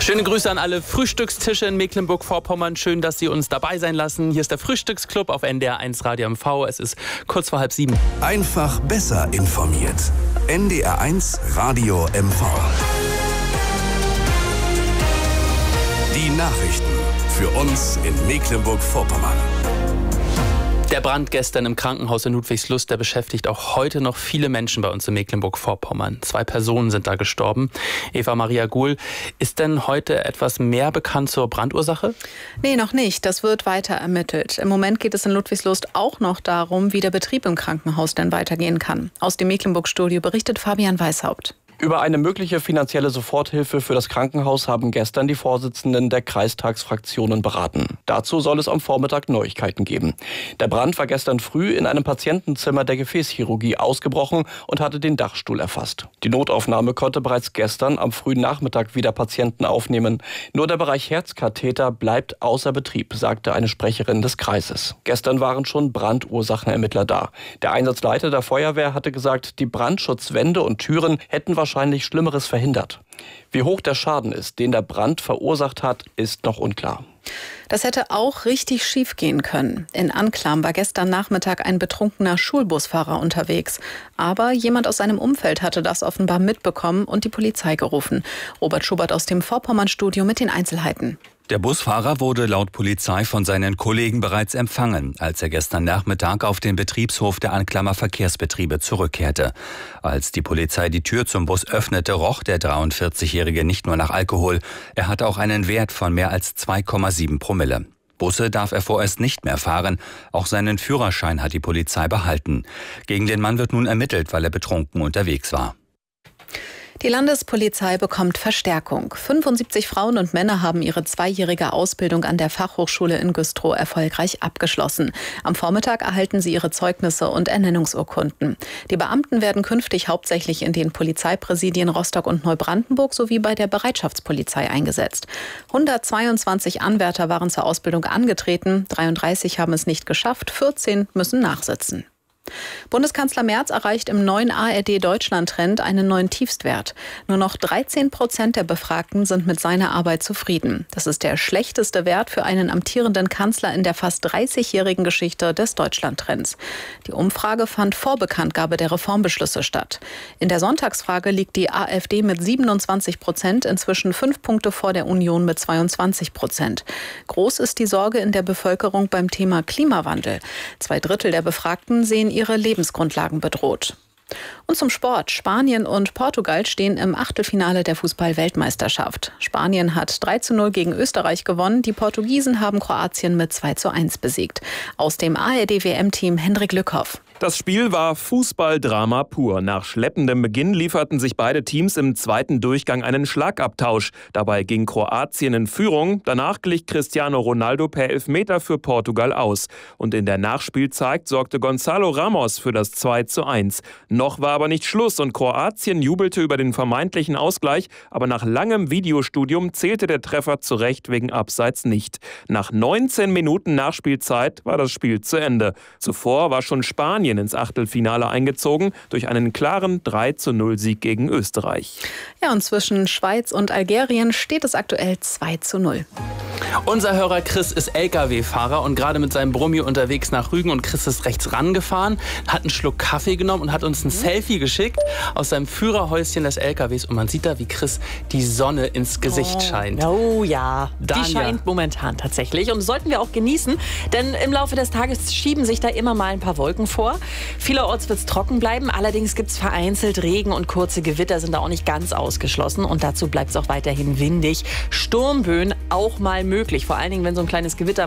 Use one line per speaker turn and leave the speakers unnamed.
Schöne Grüße an alle Frühstückstische in Mecklenburg-Vorpommern. Schön, dass Sie uns dabei sein lassen. Hier ist der Frühstücksclub auf NDR 1 Radio MV. Es ist kurz vor 6:30.
Einfach besser informiert. NDR 1 Radio MV. Die Nachrichten für uns in Mecklenburg-Vorpommern.
Der Brand gestern im Krankenhaus in Ludwigslust, der beschäftigt auch heute noch viele Menschen bei uns in Mecklenburg-Vorpommern. 2 Personen sind da gestorben. Eva Maria Guhl, ist denn heute etwas mehr bekannt zur Brandursache?
Nee, noch nicht. Das wird weiter ermittelt. Im Moment geht es in Ludwigslust auch noch darum, wie der Betrieb im Krankenhaus denn weitergehen kann. Aus dem Mecklenburg-Studio berichtet Fabian Weishaupt.
Über eine mögliche finanzielle Soforthilfe für das Krankenhaus haben gestern die Vorsitzenden der Kreistagsfraktionen beraten. Dazu soll es am Vormittag Neuigkeiten geben. Der Brand war gestern früh in einem Patientenzimmer der Gefäßchirurgie ausgebrochen und hatte den Dachstuhl erfasst. Die Notaufnahme konnte bereits gestern am frühen Nachmittag wieder Patienten aufnehmen. Nur der Bereich Herzkatheter bleibt außer Betrieb, sagte eine Sprecherin des Kreises. Gestern waren schon Brandursachenermittler da. Der Einsatzleiter der Feuerwehr hatte gesagt, die Brandschutzwände und Türen hätten wahrscheinlich Schlimmeres verhindert. Wie hoch der Schaden ist, den der Brand verursacht hat, ist noch unklar.
Das hätte auch richtig schief gehen können. In Anklam war gestern Nachmittag ein betrunkener Schulbusfahrer unterwegs. Aber jemand aus seinem Umfeld hatte das offenbar mitbekommen und die Polizei gerufen. Robert Schubert aus dem Vorpommern-Studio mit den Einzelheiten.
Der Busfahrer wurde laut Polizei von seinen Kollegen bereits empfangen, als er gestern Nachmittag auf den Betriebshof der Anklamer Verkehrsbetriebe zurückkehrte. Als die Polizei die Tür zum Bus öffnete, roch der 43-Jährige nicht nur nach Alkohol, er hatte auch einen Wert von mehr als 2,7 Promille. Busse darf er vorerst nicht mehr fahren. Auch seinen Führerschein hat die Polizei behalten. Gegen den Mann wird nun ermittelt, weil er betrunken unterwegs war.
Die Landespolizei bekommt Verstärkung. 75 Frauen und Männer haben ihre 2-jährige Ausbildung an der Fachhochschule in Güstrow erfolgreich abgeschlossen. Am Vormittag erhalten sie ihre Zeugnisse und Ernennungsurkunden. Die Beamten werden künftig hauptsächlich in den Polizeipräsidien Rostock und Neubrandenburg sowie bei der Bereitschaftspolizei eingesetzt. 122 Anwärter waren zur Ausbildung angetreten, 33 haben es nicht geschafft, 14 müssen nachsitzen. Bundeskanzler Merz erreicht im neuen ARD-Deutschland-Trend einen neuen Tiefstwert. Nur noch 13% der Befragten sind mit seiner Arbeit zufrieden. Das ist der schlechteste Wert für einen amtierenden Kanzler in der fast 30-jährigen Geschichte des Deutschland-Trends. Die Umfrage fand vor Bekanntgabe der Reformbeschlüsse statt. In der Sonntagsfrage liegt die AfD mit 27% inzwischen 5 Punkte vor der Union mit 22%. Groß ist die Sorge in der Bevölkerung beim Thema Klimawandel. 2/3 der Befragten sehen ihre Lebensgrundlagen bedroht. Und zum Sport. Spanien und Portugal stehen im Achtelfinale der Fußball-Weltmeisterschaft. Spanien hat 3:0 gegen Österreich gewonnen. Die Portugiesen haben Kroatien mit 2:1 besiegt. Aus dem ARD-WM-Team Hendrik Lückhoff.
Das Spiel war Fußballdrama pur. Nach schleppendem Beginn lieferten sich beide Teams im zweiten Durchgang einen Schlagabtausch. Dabei ging Kroatien in Führung. Danach glich Cristiano Ronaldo per Elfmeter für Portugal aus. Und in der Nachspielzeit sorgte Gonzalo Ramos für das 2:1. Noch war aber nicht Schluss und Kroatien jubelte über den vermeintlichen Ausgleich. Aber nach langem Videostudium zählte der Treffer zu Recht wegen Abseits nicht. Nach 19 Minuten Nachspielzeit war das Spiel zu Ende. Zuvor war schon Spanien ins Achtelfinale eingezogen durch einen klaren 3:0 Sieg gegen Österreich.
Ja, und zwischen Schweiz und Algerien steht es aktuell 2:0.
Unser Hörer Chris ist LKW-Fahrer und gerade mit seinem Brummi unterwegs nach Rügen. Und Chris ist rechts rangefahren, hat einen Schluck Kaffee genommen und hat uns ein Selfie geschickt aus seinem Führerhäuschen des LKWs. Und man sieht da, wie Chris die Sonne ins Gesicht scheint.
Oh ja,
Danja.
Die scheint momentan tatsächlich. Und sollten wir auch genießen, denn im Laufe des Tages schieben sich da immer mal ein paar Wolken vor. Vielerorts wird es trocken bleiben. Allerdings gibt es vereinzelt Regen und kurze Gewitter sind da auch nicht ganz ausgeschlossen. Und dazu bleibt es auch weiterhin windig. Sturmböen auch mal möglich. Vor allen Dingen, wenn so ein kleines Gewitter